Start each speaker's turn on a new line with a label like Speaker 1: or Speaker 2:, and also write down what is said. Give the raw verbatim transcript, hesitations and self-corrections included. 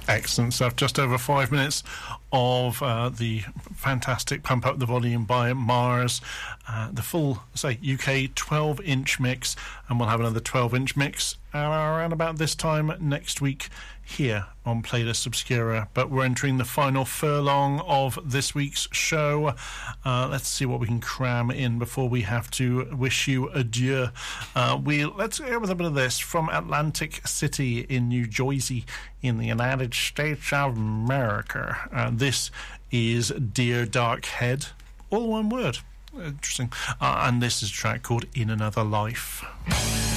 Speaker 1: Excellent stuff. Just over five minutes of uh, the fantastic Pump Up the Volume by Mars. Uh, the full, say, U K twelve-inch mix, and we'll have another twelve-inch mix uh, around about this time next week here on Playlist Obscura. But we're entering the final furlong of this week's show. Uh, let's see what we can cram in before we have to wish you adieu. Uh, we let's go with a bit of this from Atlantic City in New Jersey in the United States of America. Uh, this is Dear Dark Head, all one word. Interesting. Uh, and this is a track called In Another Life.